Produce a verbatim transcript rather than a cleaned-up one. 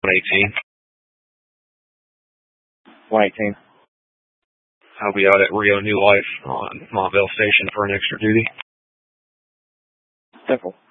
one eighteen. one eighteen. I'll be out at Rio New Life on Montvale Station for an extra duty. Simple.